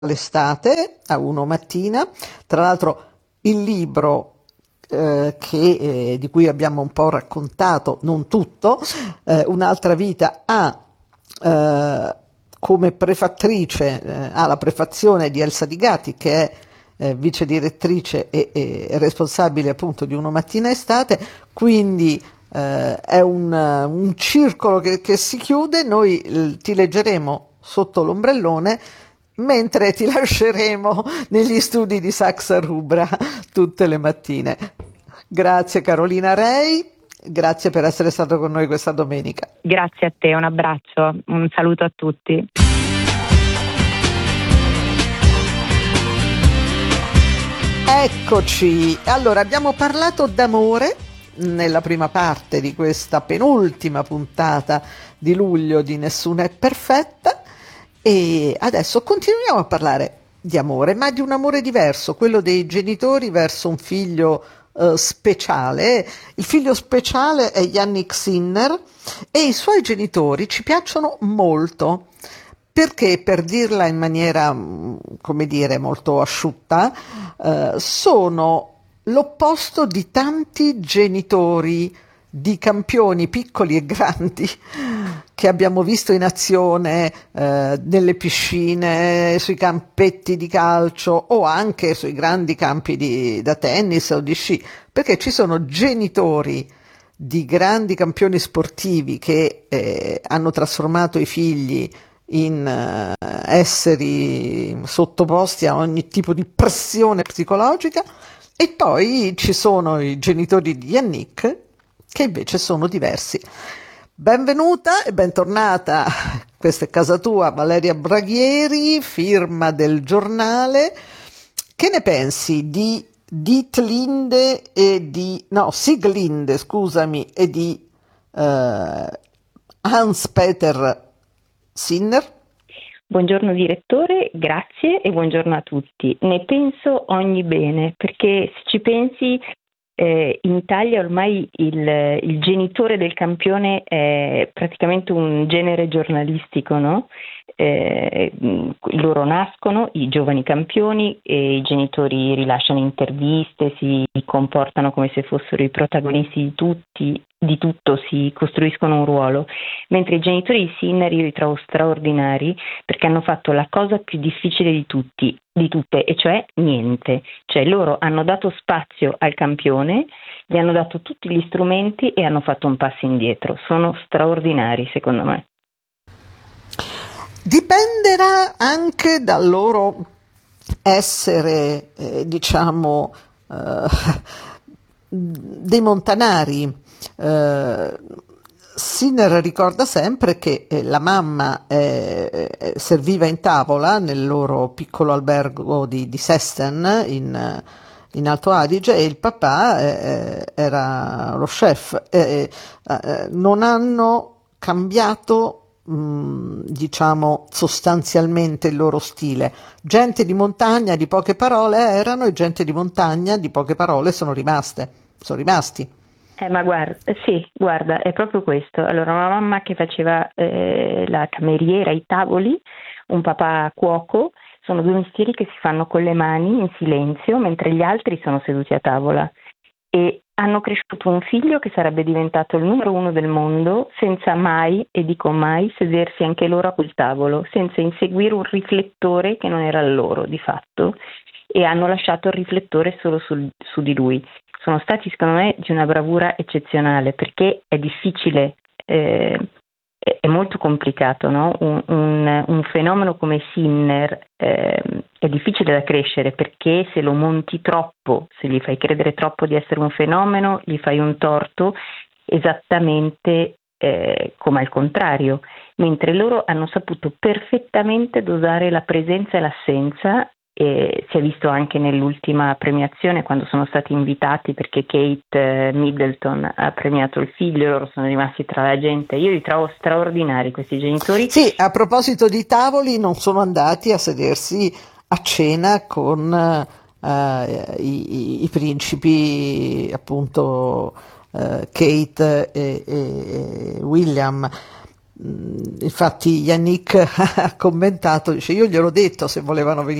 l'estate a Uno Mattina. Tra l'altro il libro di cui abbiamo un po' raccontato, non tutto, Un'altra vita eh, come prefattrice, ha la prefazione di Elsa Di Gatti, che è vice direttrice e responsabile appunto di Uno Mattina Estate, quindi è un circolo che si chiude. Noi ti leggeremo sotto l'ombrellone mentre ti lasceremo negli studi di Saxa Rubra tutte le mattine. Grazie Carolina Rei, grazie per essere stato con noi questa domenica. Grazie a te, un abbraccio, un saluto a tutti. Eccoci, allora abbiamo parlato d'amore nella prima parte di questa penultima puntata di luglio di Nessuna è perfetta e adesso continuiamo a parlare di amore, ma di un amore diverso, quello dei genitori verso un figlio speciale. Il figlio speciale è Yannick Sinner e i suoi genitori ci piacciono molto. Perché, per dirla in maniera, come dire, molto asciutta, sono l'opposto di tanti genitori di campioni piccoli e grandi che abbiamo visto in azione nelle piscine, sui campetti di calcio o anche sui grandi campi da tennis o di sci, perché ci sono genitori di grandi campioni sportivi che hanno trasformato i figli in esseri sottoposti a ogni tipo di pressione psicologica, e poi ci sono i genitori di Yannick che invece sono diversi. Benvenuta e bentornata, questa è casa tua, Valeria Braghieri, firma del giornale. Che ne pensi di Sieglinde, scusami, e di Hans-Peter Sinner? Buongiorno direttore, grazie e buongiorno a tutti. Ne penso ogni bene, perché se ci pensi in Italia ormai il genitore del campione è praticamente un genere giornalistico, no? Loro nascono, i giovani campioni, e i genitori rilasciano interviste, si comportano come se fossero i protagonisti di tutto, si costruiscono un ruolo, mentre i genitori di Sinner io li trovo straordinari perché hanno fatto la cosa più difficile di tutte, e cioè niente. Cioè loro hanno dato spazio al campione, gli hanno dato tutti gli strumenti e hanno fatto un passo indietro. Sono straordinari secondo me. Dipenderà anche dal loro essere, dei montanari. Sinner ricorda sempre che la mamma serviva in tavola nel loro piccolo albergo di Sesten in Alto Adige, e il papà era lo chef. Non hanno cambiato sostanzialmente il loro stile. Gente di montagna di poche parole erano, e gente di montagna di poche parole sono rimasti. Ma guarda, è proprio questo. Allora, una mamma che faceva la cameriera ai tavoli, un papà cuoco, sono due mestieri che si fanno con le mani in silenzio, mentre gli altri sono seduti a tavola. E hanno cresciuto un figlio che sarebbe diventato il numero uno del mondo senza mai, e dico mai, sedersi anche loro a quel tavolo, senza inseguire un riflettore che non era loro di fatto, e hanno lasciato il riflettore solo su di lui. Sono stati secondo me di una bravura eccezionale, perché è difficile, è molto complicato, no? Un fenomeno come Sinner è difficile da crescere, perché se lo monti troppo, se gli fai credere troppo di essere un fenomeno, gli fai un torto, esattamente come al contrario, mentre loro hanno saputo perfettamente dosare la presenza e l'assenza. E si è visto anche nell'ultima premiazione, quando sono stati invitati, perché Kate Middleton ha premiato il figlio, loro sono rimasti tra la gente. Io li trovo straordinari questi genitori. Sì, a proposito di tavoli, non sono andati a sedersi a cena con i principi, appunto, Kate e William. Infatti Yannick ha commentato, dice io gliel'ho detto se volevano venire